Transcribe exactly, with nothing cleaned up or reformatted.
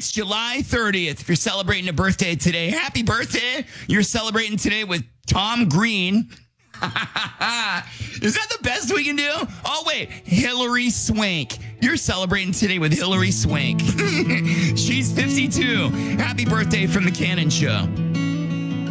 It's July thirtieth. If you're celebrating a birthday today, happy birthday. You're celebrating today with Tom Green. Is that the best we can do? Oh, wait. Hillary Swank. You're celebrating today with Hillary Swank. She's fifty-two. Happy birthday from The Cannon Show.